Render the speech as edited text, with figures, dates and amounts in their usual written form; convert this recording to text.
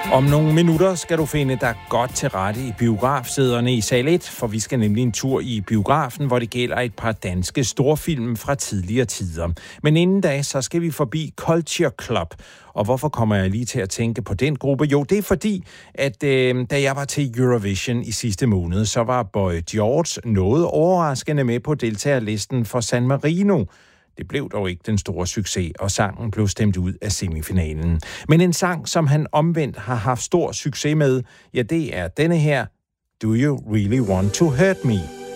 Om nogle minutter skal du finde dig godt til rette i biografsæderne i sal 1, for vi skal nemlig en tur i biografen, hvor det gælder et par danske storfilm fra tidligere tider. Men inden da, så skal vi forbi Culture Club. Og hvorfor kommer jeg lige til at tænke på den gruppe? Jo, det er fordi, at da jeg var til Eurovision i sidste måned, så var Boy George noget overraskende med på deltagerlisten for San Marino. Det blev dog ikke den store succes, og sangen blev stemt ud af semifinalen. Men en sang, som han omvendt har haft stor succes med, ja, det er denne her, Do You Really Want to Hurt Me?